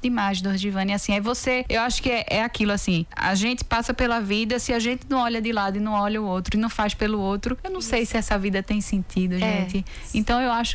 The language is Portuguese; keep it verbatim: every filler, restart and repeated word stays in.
demais, Dordivane. Assim, aí você, eu acho que é, é aquilo assim, a gente passa pela vida, se a gente não olha de lado e não olha o outro e não faz pelo outro, eu não Isso. sei se essa vida tem sentido, gente. É. Então eu acho